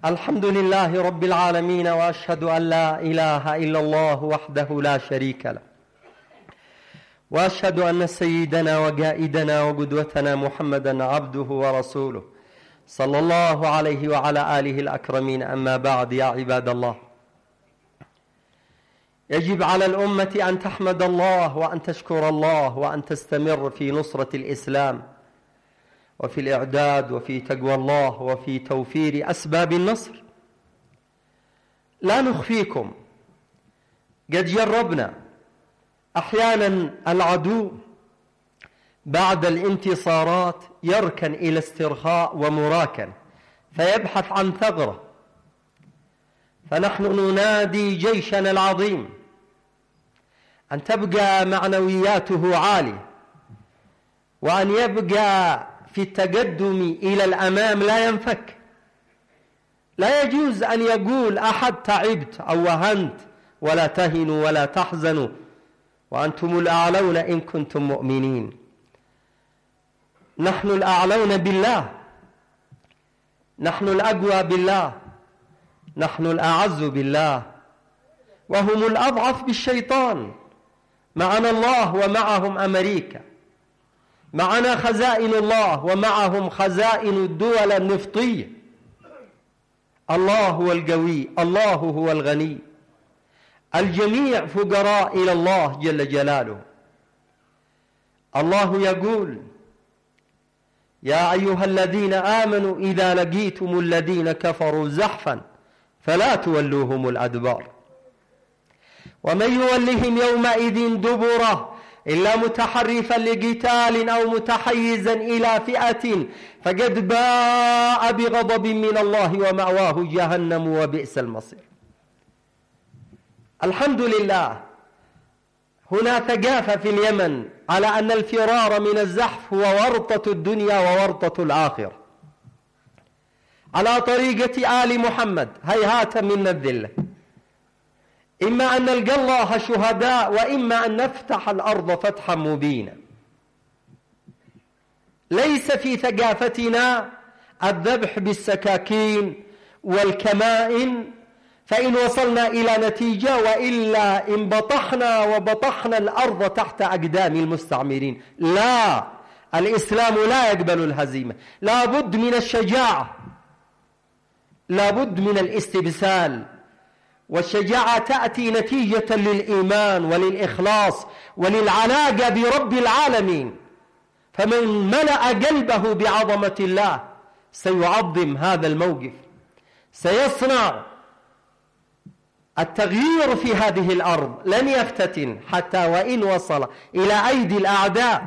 الحمد لله رب العالمين، وأشهد أن لا إله إلا الله وحده لا شريك له، وأشهد أن سيدنا وقائدنا وقدوتنا محمدا عبده ورسوله صلى الله عليه وعلى آله الأكرمين. أما بعد، يا عباد الله، يجب على الأمة أن تحمد الله وأن تشكر الله وأن تستمر في نصرة الإسلام وفي الإعداد وفي تقوى الله وفي توفير أسباب النصر. لا نخفيكم، قد جربنا أحيانا العدو بعد الانتصارات يركن إلى استرخاء ومراكن فيبحث عن ثغرة، فنحن ننادي جيشنا العظيم أن تبقى معنوياته عالية، وأن يبقى في التقدم إلى الأمام لا ينفك. لا يجوز أن يقول أحد تعبت أو وهنت، ولا تهنوا ولا تحزنوا وأنتم الأعلون إن كنتم مؤمنين. نحن الأعلون بالله، نحن الأقوى بالله، نحن الأعز بالله، وهم الأضعف بالشيطان. معنا الله ومعهم أمريكا، معنا خزائن الله ومعهم خزائن الدول النفطية. الله هو القوي، الله هو الغني، الجميع فقراء إلى الله جل جلاله. الله يقول: يا أيها الذين آمنوا إذا لقيتم الذين كفروا زحفا فلا تولوهم الأدبار ومن يولهم يومئذ دبره إلا متحرفا لقتال أو متحيزا إلى فئة فقد باء بغضب من الله ومأواه جهنم وبئس المصير. الحمد لله، هنا ثقافة في اليمن على أن الفرار من الزحف هو ورطة الدنيا وورطة الآخرة، على طريقة آل محمد: هيهات منا الذلة، إما أن نلقى الله شهداء وإما أن نفتح الأرض فتحا مبينا. ليس في ثقافتنا الذبح بالسكاكين والكمائن فإن وصلنا إلى نتيجة، وإلا إن بطحنا وبطحنا الأرض تحت أقدام المستعمرين. لا، الإسلام لا يقبل الهزيمة، لا بد من الشجاعة، لا بد من الاستبسال، والشجاعة تأتي نتيجة للإيمان وللإخلاص وللعلاقة برب العالمين. فمن ملأ قلبه بعظمة الله سيعظم هذا الموقف، سيصنع التغيير في هذه الأرض، لن يفتتن حتى وإن وصل إلى أيدي الأعداء.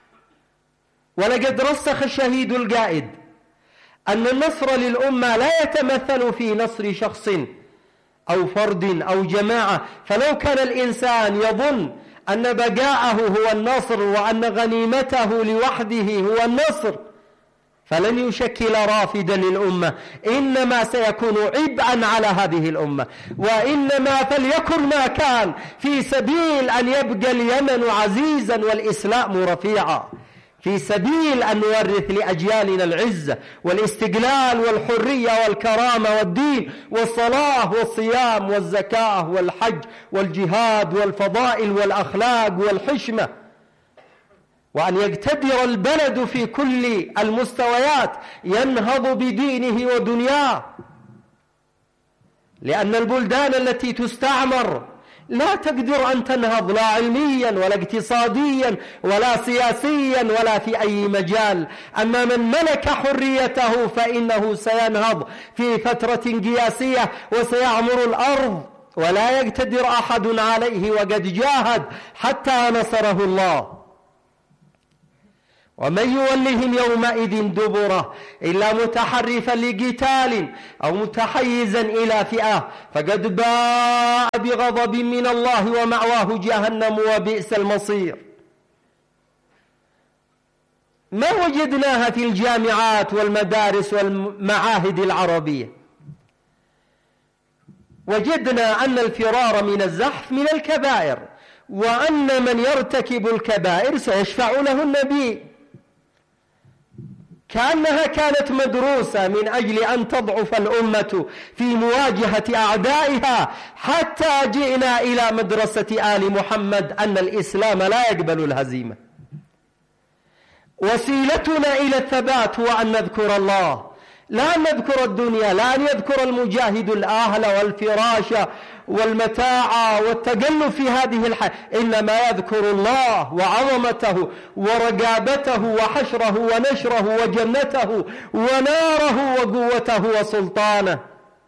ولقد رسخ الشهيد القائد أن النصر للأمة لا يتمثل في نصر شخص أو فرد أو جماعة، فلو كان الإنسان يظن أن بقاءه هو النصر وأن غنيمته لوحده هو النصر فلن يشكل رافدا للأمة، إنما سيكون عبئا على هذه الأمة. وإنما فليكن ما كان في سبيل أن يبقى اليمن عزيزا والإسلام رفيعا، في سبيل أن نورث لأجيالنا العزة والاستقلال والحرية والكرامة والدين والصلاة والصيام والزكاة والحج والجهاد والفضائل والأخلاق والحشمة، وأن يقتدر البلد في كل المستويات ينهض بدينه ودنياه. لأن البلدان التي تستعمر لا تقدر أن تنهض لا علميا ولا اقتصاديا ولا سياسيا ولا في أي مجال. أما من ملك حريته فإنه سينهض في فترة قياسية وسيعمر الأرض ولا يقتدر أحد عليه، وقد جاهد حتى نصره الله. ومن يولهم يومئذ دبره إلا متحرفا لقتال أو متحيزا إلى فئة فقد باء بغضب من الله ومأواه جهنم وبئس المصير. ما وجدناها في الجامعات والمدارس والمعاهد العربية. وجدنا أن الفرار من الزحف من الكبائر، وأن من يرتكب الكبائر سيشفع له النبي. كأنها كانت مدروسة من أجل أن تضعف الأمة في مواجهة أعدائها، حتى جئنا إلى مدرسة آل محمد أن الإسلام لا يقبل الهزيمة. وسيلتنا إلى الثبات هو أن نذكر الله، لا أن نذكر الدنيا، لا أن يذكر المجاهد الأهل والفراش والمتاع والتقلب في هذه الحياة، إنما يذكر الله وعظمته ورقابته وحشره ونشره وجنته وناره وقوته وسلطانه.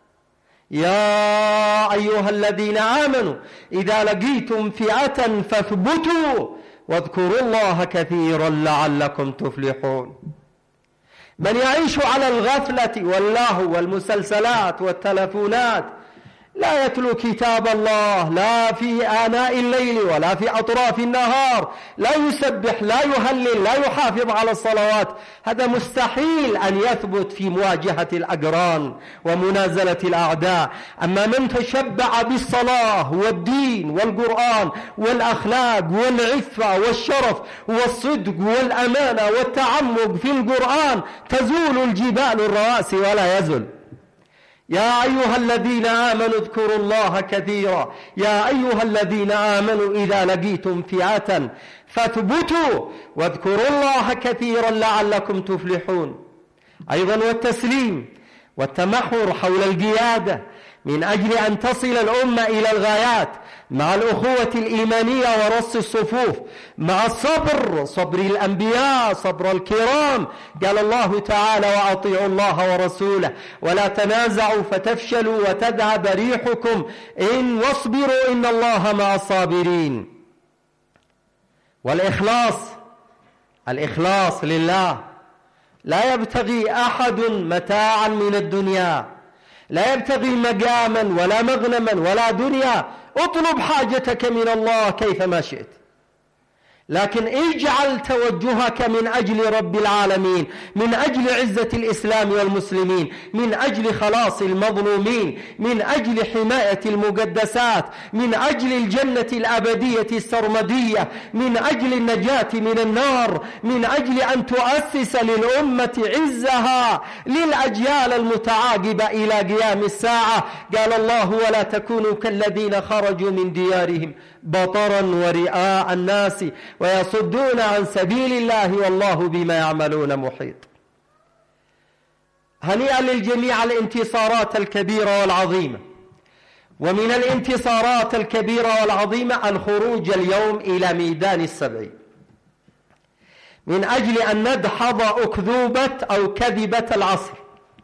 يا أيها الذين آمنوا إذا لقيتم فئة فاثبتوا واذكروا الله كثيرا لعلكم تفلحون. من يعيش على الغفلة واللهو والمسلسلات والتلفونات لا يتلو كتاب الله، لا في آناء الليل ولا في أطراف النهار، لا يسبح، لا يهلل، لا يحافظ على الصلوات، هذا مستحيل أن يثبت في مواجهة الأقران ومنازلة الأعداء. أما من تشبع بالصلاة والدين والقرآن والأخلاق والعفة والشرف والصدق والأمانة والتعمق في القرآن تزول الجبال الرواسي ولا يزل. يا أيها الذين آمنوا اذكروا الله كثيرا، يا أيها الذين آمنوا إذا لقيتم فئة فاثبتوا واذكروا الله كثيرا لعلكم تفلحون. أيضا والتسليم والتمحور حول القيادة من أجل أن تصل الأمة إلى الغايات، مع الأخوة الإيمانية ورص الصفوف، مع الصبر، صبر الأنبياء، صبر الكرام. قال الله تعالى وأطيعوا الله ورسوله ولا تنازعوا فتفشلوا وتذهب ريحكم واصبروا إن الله مع الصابرين. الإخلاص لله، لا يبتغي أحد متاعا من الدنيا، لا يبتغي مقاما ولا مغنما ولا دنيا. اطلب حاجتك من الله كيفما شئت، لكن اجعل توجهك من أجل رب العالمين، من أجل عزة الإسلام والمسلمين، من أجل خلاص المظلومين، من أجل حماية المقدسات، من أجل الجنة الأبدية السرمدية، من أجل النجاة من النار، من أجل أن تؤسس للأمة عزها للأجيال المتعاقبة إلى قيام الساعة. قال الله ولا تكونوا كالذين خرجوا من ديارهم بطرا ورئاء الناس ويصدون عن سبيل الله والله بما يعملون محيط. هنيئا للجميع الانتصارات الكبيرة والعظيمة. ومن الانتصارات الكبيرة والعظيمة الخروج اليوم إلى ميدان السبعين من أجل أن ندحض أكذوبة أو كذبة العصر.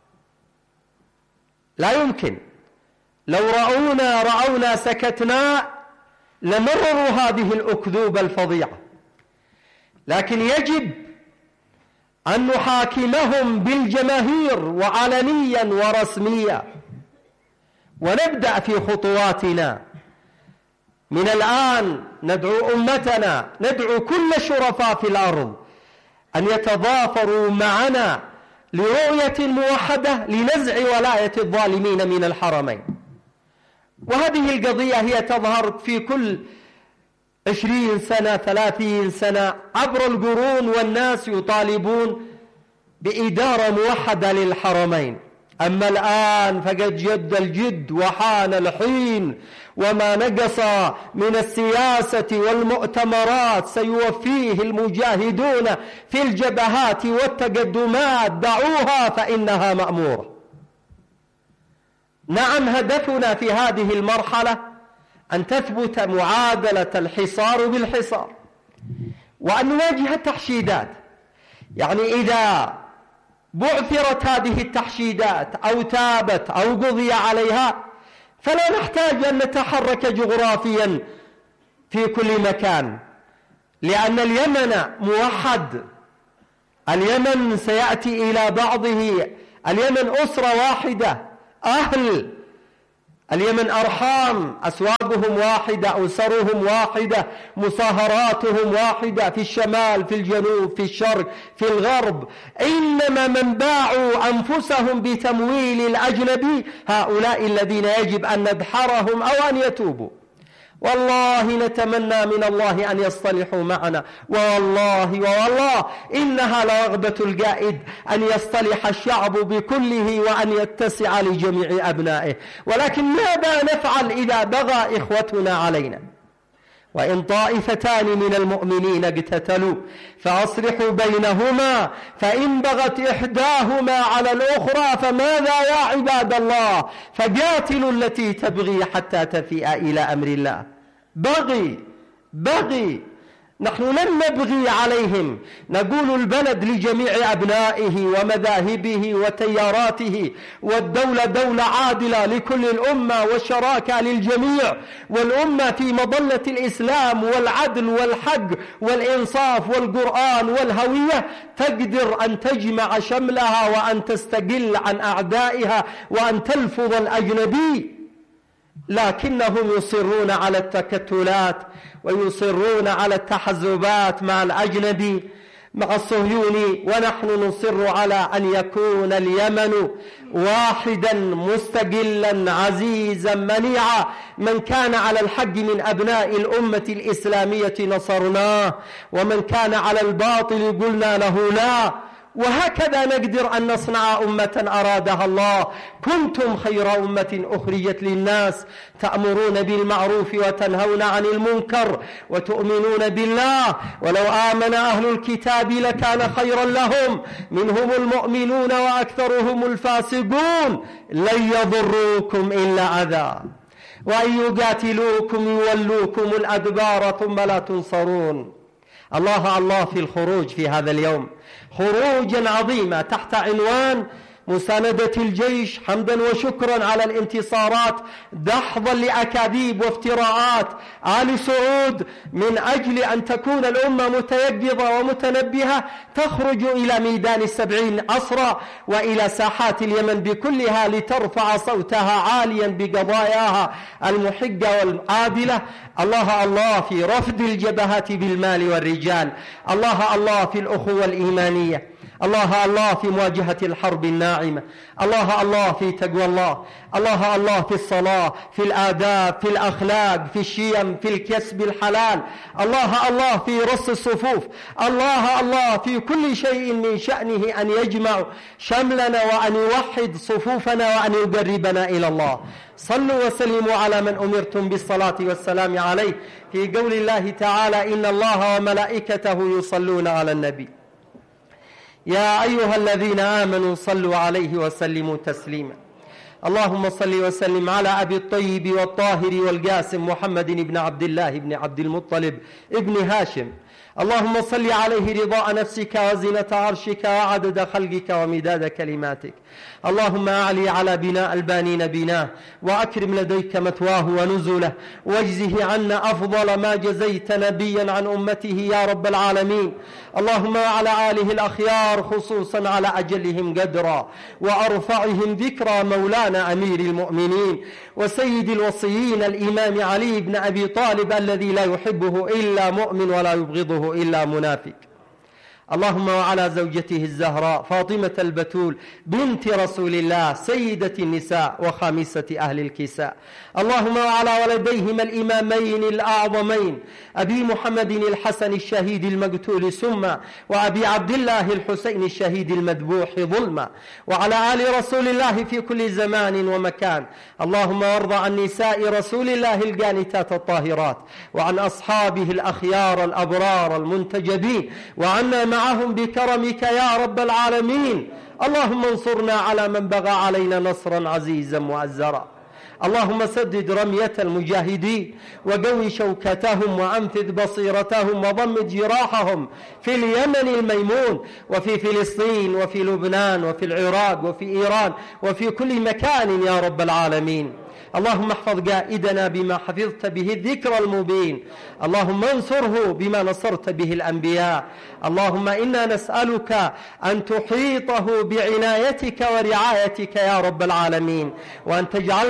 لا يمكن، لو رأونا سكتنا لمرروا هذه الأكذوبة الفظيعة، لكن يجب أن نحاكمهم بالجماهير وعلنيا ورسميا، ونبدأ في خطواتنا من الآن. ندعو أمتنا، ندعو كل الشرفاء في الأرض أن يتضافروا معنا لرؤية موحدة لنزع ولاية الظالمين من الحرمين. وهذه القضية هي تظهر في كل 20 سنة 30 سنة عبر القرون، والناس يطالبون بإدارة موحدة للحرمين. أما الآن فقد جد الجد وحان الحين، وما نقص من السياسة والمؤتمرات سيوفيه المجاهدون في الجبهات والتقدمات، دعوها فإنها مأمورة. نعم، هدفنا في هذه المرحلة أن تثبت معادلة الحصار بالحصار، وأن نواجه التحشيدات. يعني إذا بعثرت هذه التحشيدات أو تابت أو قضي عليها فلا نحتاج أن نتحرك جغرافيا في كل مكان، لأن اليمن موحد. اليمن سيأتي إلى بعضه، اليمن أسرة واحدة، أهل اليمن أرحام، أسواقهم واحدة، أسرهم واحدة، مصاهراتهم واحدة، في الشمال، في الجنوب، في الشرق، في الغرب. إنما من باعوا أنفسهم بتمويل الأجنبي هؤلاء الذين يجب أن ندحرهم أو أن يتوبوا. والله نتمنى من الله أن يصطلحوا معنا، والله إنها لرغبة الجائد أن يصطلح الشعب بكله وأن يتسع لجميع أبنائه، ولكن ماذا نفعل إذا بغى إخوتنا علينا؟ وإن طائفتان من المؤمنين اقتتلوا فأصلحوا بينهما، فإن بغت إحداهما على الأخرى فماذا يا عباد الله؟ فقاتلوا التي تبغي حتى تفيء إلى أمر الله. بغي نحن لم نبغي عليهم، نقول البلد لجميع أبنائه ومذاهبه وتياراته، والدولة دولة عادلة لكل الأمة والشراكة للجميع، والأمة في مظلة الإسلام والعدل والحق والإنصاف والقرآن والهوية، تقدر أن تجمع شملها وأن تستقل عن أعدائها وأن تلفظ الأجنبي، لكنهم يصرون على التكتلات ويصرون على التحزبات مع الأجنبي مع الصهيوني، ونحن نصر على أن يكون اليمن واحدا مستقلا عزيزا منيعا. من كان على الحق من أبناء الأمة الإسلامية نصرناه، ومن كان على الباطل قلنا له لا. وهكذا نقدر أن نصنع أمة أرادها الله. كنتم خير أمة أخرجت للناس تأمرون بالمعروف وتنهون عن المنكر وتؤمنون بالله، ولو آمن أهل الكتاب لكان خيرا لهم، منهم المؤمنون وأكثرهم الفاسقون، لن يضروكم إلا أذى، وأن يقاتلوكم يولوكم الأدبار ثم لا تنصرون. الله في الخروج في هذا اليوم، خروجا عظيما تحت عنوان مساندة الجيش، حمدا وشكرا على الانتصارات، دحضا لأكاذيب وافتراءات آل سعود، من أجل أن تكون الأمة متيقظة ومتنبهة، تخرج إلى ميدان 70 أسرى وإلى ساحات اليمن بكلها لترفع صوتها عاليا بقضاياها المحقة والعادلة. الله في رفض الجبهات بالمال والرجال، الله في الأخوة الإيمانية، الله في مواجهة الحرب الناعمة، الله في تقوى الله في الصلاة، في الآداب، في الأخلاق، في الشيم، في الكسب الحلال، الله في رص الصفوف، الله في كل شيء من شأنه أن يجمع شملنا وأن يوحد صفوفنا وأن يقربنا إلى الله. صلوا وسلموا على من أمرتم بالصلاة والسلام عليه، في قول الله تعالى: إن الله وملائكته يصلون على النبي يا أيها الذين آمنوا صلوا عليه وسلموا تسليما. اللهم صل وسلم على أبي الطيب والطاهر والقاسم محمد بن عبد الله بن عبد المطلب ابن هاشم. اللهم صل عليه رضاء نفسك وزنة عرشك وعدد خلقك ومداد كلماتك. اللهم أعلي على بناء البانين بناه، وأكرم لديك مثواه ونزله، واجزه عنا أفضل ما جزيت نبيا عن أمته يا رب العالمين. اللهم وعلى آله الأخيار، خصوصا على أجلهم قدرا وأرفعهم ذكرى مولانا أمير المؤمنين وسيد الوصيين الإمام علي بن أبي طالب، الذي لا يحبه إلا مؤمن ولا يبغضه إلا منافق. اللهم وعلى زوجته الزهراء فاطمة البتول بنت رسول الله، سيدة النساء وخامسة أهل الكساء. اللهم وعلى ولديهما الإمامين الأعظمين، أبي محمد الحسن الشهيد المقتول سما، وأبي عبد الله الحسين الشهيد المذبوح ظلما، وعلى آل رسول الله في كل زمان ومكان. اللهم وارض عن نساء رسول الله القانتات الطاهرات، وعن أصحابه الأخيار الأبرار المنتجبين، وعنا معهم بكرمك يا رب العالمين. اللهم انصرنا على من بغى علينا نصرا عزيزا مؤزرا. اللهم سدد رمية المجاهدين، وقوي شوكتهم، وأنفذ بصيرتهم، وضمد جراحهم في اليمن الميمون، وفي فلسطين، وفي لبنان، وفي العراق، وفي إيران، وفي كل مكان يا رب العالمين. اللهم احفظ قائدنا بما حفظت به الذكر المبين، اللهم انصره بما نصرت به الأنبياء. اللهم إنا نسألك أن تحيطه بعنايتك ورعايتك يا رب العالمين، وأن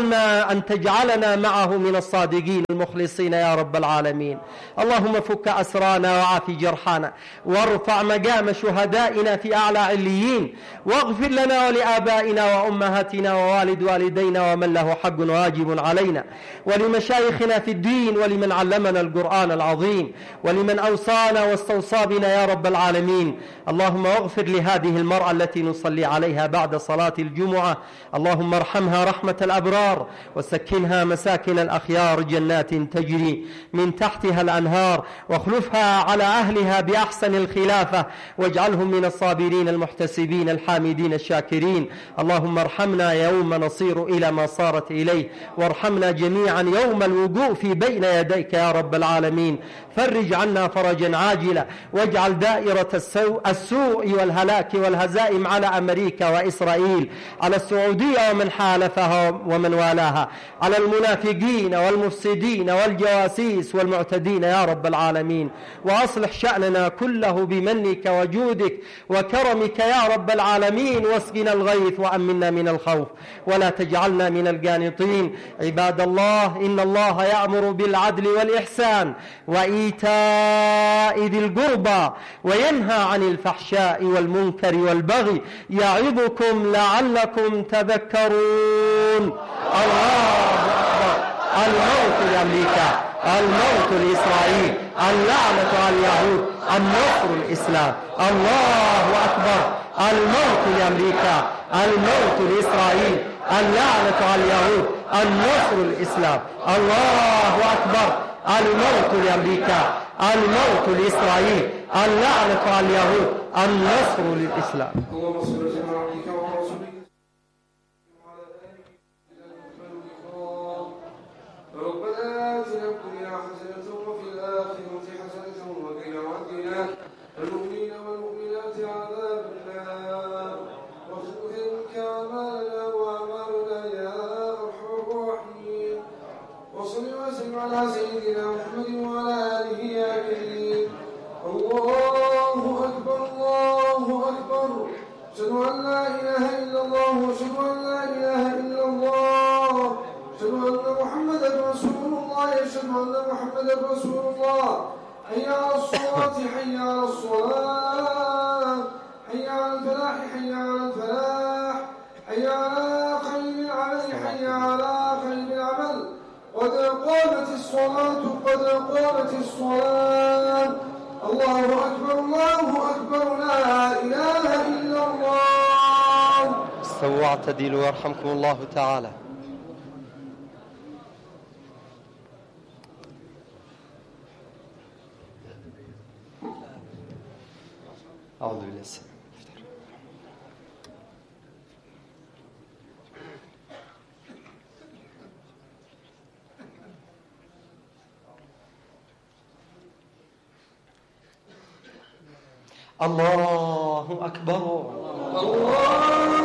تجعلنا معه من الصادقين المخلصين يا رب العالمين. اللهم فك أسرانا وعافي جرحانا، وارفع مقام شهدائنا في أعلى عليين، واغفر لنا ولآبائنا وأمهاتنا ووالد والدينا ومن له حق واجب علينا، ولمشايخنا في الدين، ولمن علمنا القرآن العظيم، ولمن أوصانا واستوصى بنا يا رب العالمين. اللهم اغفر لهذه المرأة التي نصلي عليها بعد صلاة الجمعة، اللهم ارحمها رحمة الأبرار، وسكنها مساكن الأخيار جنات تجري من تحتها الأنهار، واخلفها على أهلها بأحسن الخلافة، واجعلهم من الصابرين المحتسبين الحامدين الشاكرين. اللهم ارحمنا يوم نصير إلى ما صارت إليه، وارحمنا جميعا يوم الوقوف بين يديك يا رب العالمين. فرج عنا فرجا عاجلا، واجعل دائرة السوء والهلاك والهزائم على أمريكا وإسرائيل، على السعودية ومن حالفها ومن والاها، على المنافقين والمفسدين والجواسيس والمعتدين يا رب العالمين. وأصلح شأننا كله بمنك وجودك وكرمك يا رب العالمين، واسقنا الغيث وأمنا من الخوف، ولا تجعلنا من القانطين. عباد الله، إن الله يأمر بالعدل والإحسان وإيتاء ذي القربى، وينهى عن الفحشاء والمنكر والبغي، يعظكم لعلكم تذكرون. الله أكبر. الموت لأمريكا، الموت لإسرائيل، اللعنة على اليهود، النصر الإسلام. الله أكبر. الموت لأمريكا، الموت لإسرائيل، اللعنة على اليهود، النصر الإسلام. الله أكبر. الموت لأمريكا، الموت لإسرائيل، اللعنة على اليهود، النصر للإسلام. اللهم صل وسلم على عبدك ورسولك وعلى آله ربنا آتنا في الدنيا حسنة وفي الآخرة حسنة وقنا عذاب المؤمنين والمؤمنات عذاب النار، واغفر منك أعمالنا وأعمالنا يا أرحم الراحمين. وصل وسلم على سيدنا محمد وعلى آله يا كريم. الله أكبر، الله أكبر. أشهد أن لا إله إلا الله، وأشهد أن لا إله إلا الله، أشهد أن محمدا رسول الله، أشهد أن محمدا رسول الله. حي على الصلاة، حي على الصلاة، حي على الفلاح، حي على الفلاح، حي على خير العمل، حي على خير العمل. قد قامت الصلاة، قد قامت الصلاة. الله أكبر، الله أكبر، لا إله إلا الله. استووا واعتدلوا يرحمكم الله تعالى. أعوذ بالله. الله أكبر. الله